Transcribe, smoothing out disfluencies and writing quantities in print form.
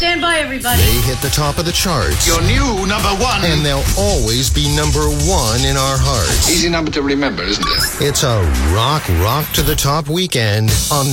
Stand by, everybody. They hit the top of the charts. Your new number one. And they'll always be number one in our hearts. Easy number to remember, isn't it? It's a rock to the top weekend on